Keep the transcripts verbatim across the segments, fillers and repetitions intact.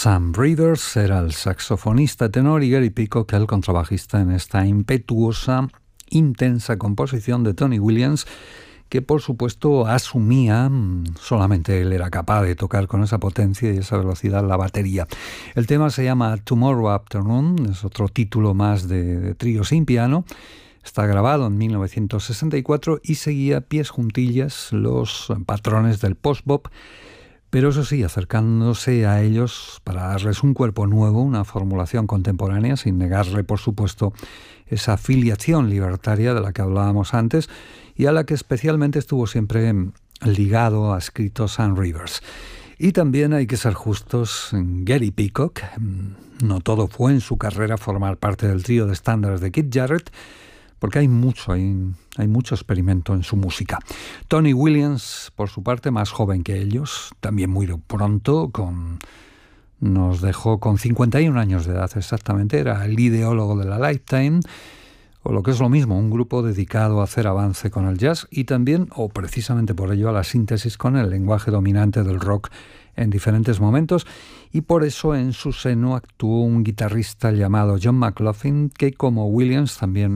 Sam Rivers era el saxofonista tenor y Gary Peacock el contrabajista en esta impetuosa, intensa composición de Tony Williams, que por supuesto asumía, solamente él era capaz de tocar con esa potencia y esa velocidad la batería. El tema se llama Tomorrow Afternoon, es otro título más de, de trío sin piano. Está grabado en mil novecientos sesenta y cuatro y seguía pies juntillas los patrones del post-bop, pero eso sí, acercándose a ellos para darles un cuerpo nuevo, una formulación contemporánea, sin negarle, por supuesto, esa filiación libertaria de la que hablábamos antes y a la que especialmente estuvo siempre ligado, adscrito Sam Rivers. Y también hay que ser justos, Gary Peacock, no todo fue en su carrera formar parte del trío de estándares de Keith Jarrett, porque hay mucho, hay, hay mucho experimento en su música. Tony Williams, por su parte, más joven que ellos, también muy pronto, con, nos dejó con cincuenta y un años de edad exactamente, era el ideólogo de la Lifetime, o lo que es lo mismo, un grupo dedicado a hacer avance con el jazz y también, o precisamente por ello, a la síntesis con el lenguaje dominante del rock en diferentes momentos, y por eso en su seno actuó un guitarrista llamado John McLaughlin, que como Williams también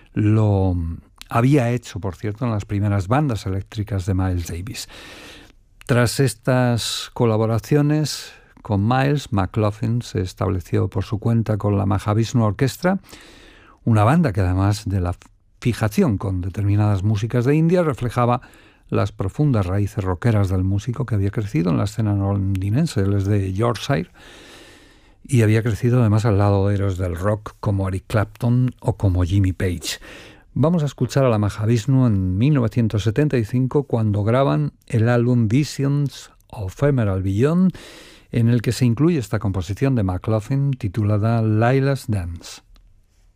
lo había hecho, por cierto, en las primeras bandas eléctricas de Miles Davis. Tras estas colaboraciones con Miles, McLaughlin se estableció por su cuenta con la Mahavishnu Orchestra, una banda que además de la fijación con determinadas músicas de India reflejaba las profundas raíces rockeras del músico que había crecido en la escena londinense. Él es de Yorkshire y había crecido además al lado de héroes del rock como Eric Clapton o como Jimmy Page. Vamos a escuchar a la Mahavishnu en mil novecientos setenta y cinco cuando graban el álbum Visions of Emerald Beyond, en el que se incluye esta composición de McLaughlin titulada Lila's Dance.